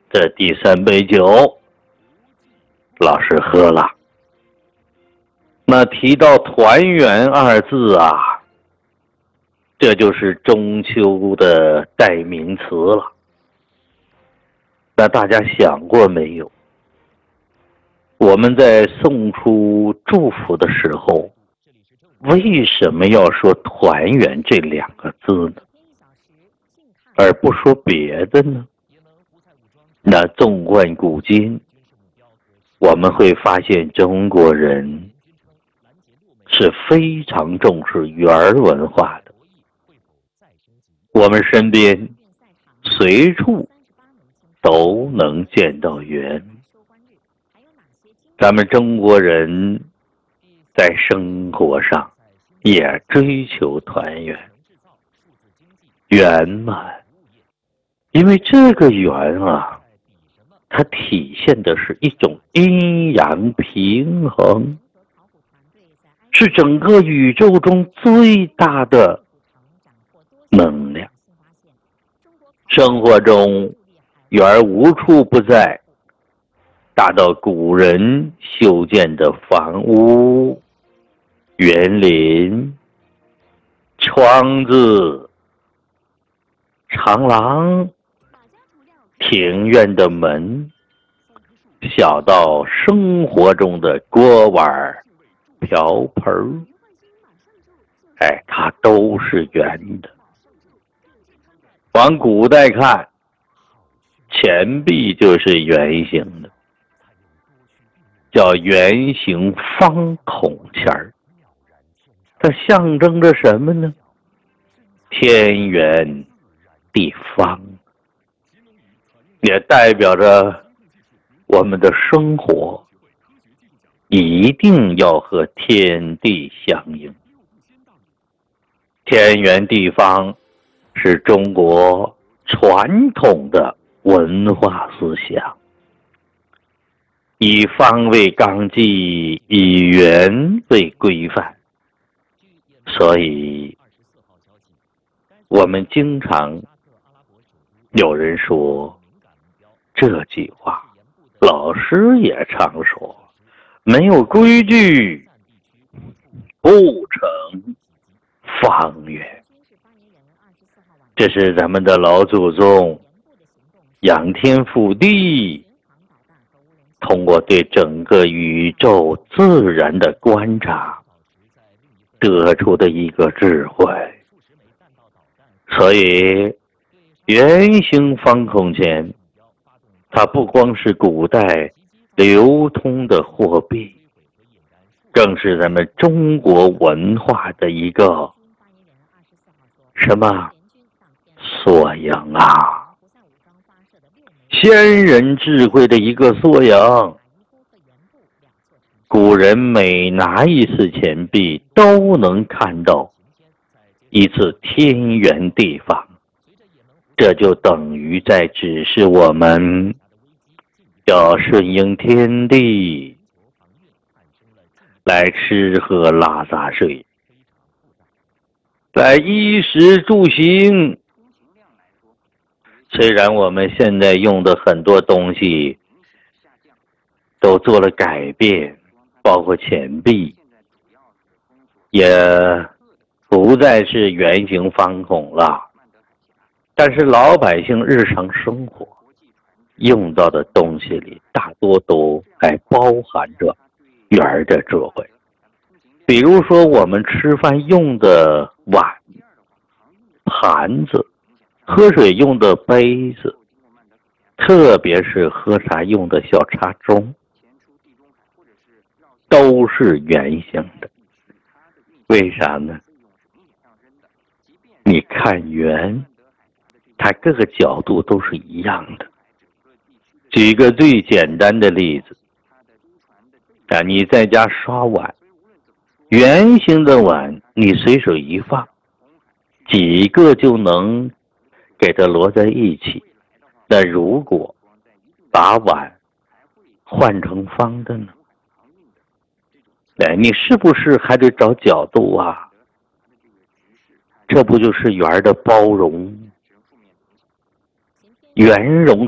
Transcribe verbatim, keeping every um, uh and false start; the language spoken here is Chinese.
这第三杯酒，老师喝了。那提到团圆二字啊，这就是中秋的代名词了。那大家想过没有？我们在送出祝福的时候，为什么要说团圆这两个字呢？而不说别的呢？那纵观古今，我们会发现中国人是非常重视园儿文化的。我们身边随处都能见到园。咱们中国人在生活上也追求团圆圆满，因为这个圆啊，它体现的是一种阴阳平衡，是整个宇宙中最大的能量。生活中圆无处不在，大到古人修建的房屋、园林、窗子、长廊、庭院的门，小到生活中的锅碗瓢盆，哎，它都是圆的。往古代看，钱币就是圆形的，叫圆形方孔钱儿。它象征着什么呢？天圆地方，也代表着我们的生活一定要和天地相应。天圆地方是中国传统的文化思想，以方为纲纪，以圆为规范，所以我们经常有人说这句话，老师也常说，没有规矩不成方圆。这是咱们的老祖宗仰天覆地，通过对整个宇宙自然的观察得出的一个智慧。所以圆形方孔钱，它不光是古代流通的货币，更是咱们中国文化的一个什么缩影啊，先人智慧的一个缩影。古人每拿一次钱币，都能看到一次天圆地方，这就等于在指示我们要顺应天地，来吃喝拉撒睡，来衣食住行。虽然我们现在用的很多东西都做了改变，包括钱币也不再是圆形方孔了，但是老百姓日常生活用到的东西里，大多都还包含着圆的智慧。比如说我们吃饭用的碗、盘子，喝水用的杯子，特别是喝茶用的小茶盅，都是圆形的。为啥呢？你看圆，它各个角度都是一样的。举个最简单的例子啊，你在家刷碗，圆形的碗你随手一放，几个就能给它摞在一起。那如果把碗换成方的呢？哎，你是不是还得找角度啊？这不就是圆的包容、圆融